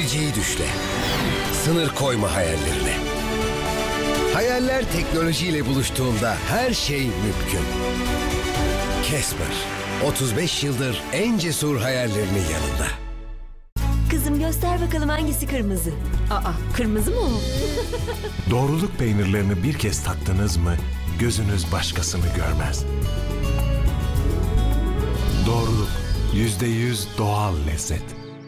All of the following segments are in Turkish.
Geleceği düşle. Sınır koyma hayallerine. Hayaller teknolojiyle buluştuğunda her şey mümkün. Casper, 35 yıldır en cesur hayallerinin yanında. Kızım göster bakalım hangisi kırmızı? Aa, kırmızı mı o? Doğruluk peynirlerini bir kez tattınız mı gözünüz başkasını görmez. Doğruluk, %100 doğal lezzet.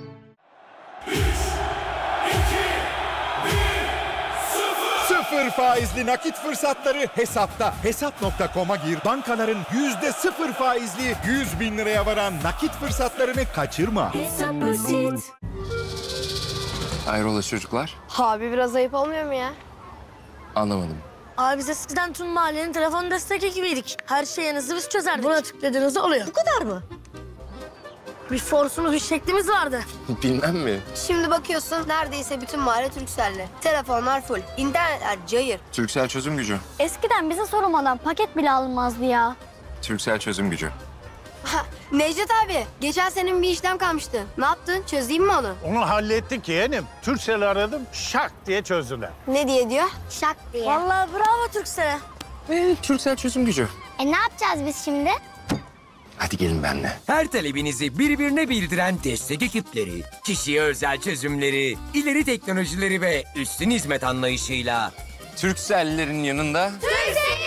Sıfır faizli nakit fırsatları hesapta. Hesap.com'a gir. Bankaların %0 faizli 100 bin liraya varan nakit fırsatlarını kaçırma. Hesap basit. Hayrola çocuklar? Abi biraz ayıp olmuyor mu ya? Anlamadım. Abi biz eskiden tüm mahallenin telefon destek ekibiydik. Her şeyinizi biz çözerdik. Buna tıkladığınızda oluyor. Bu kadar mı? Bir forsumuz, bir şeklimiz vardı. Bilmem mi? Şimdi bakıyorsun neredeyse bütün mahalle Turkcell'le. Telefonlar full, internetler cayır. Turkcell çözüm gücü. Eskiden bize sorulmadan paket bile alınmazdı ya. Turkcell çözüm gücü. Ha, Necdet abi, geçen senin bir işlem kalmıştı. Ne yaptın? Çözeyim mi onu? Onu hallettik yeğenim. Turkcell'i aradım, şak diye çözdüler. Ne diye diyor? Şak diye. Vallahi bravo Turkcell'e. Turkcell çözüm gücü. Ne yapacağız biz şimdi? Hadi gelin benimle. Her talebinizi birbirine bildiren destek ekipleri, kişiye özel çözümleri, ileri teknolojileri ve üstün hizmet anlayışıyla Turkcell'lerin yanında... Turkcell